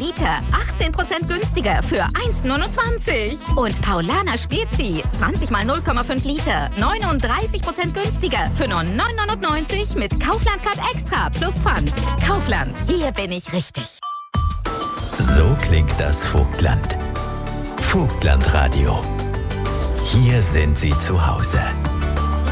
Liter 18% günstiger für 1,29. Und Paulaner Spezi 20 mal 0,5 Liter 39% günstiger für nur 9,99 mit Kaufland-Card Extra plus Pfand. Kaufland, hier bin ich richtig. So klingt das Vogtland. Vogtlandradio. Hier sind Sie zu Hause.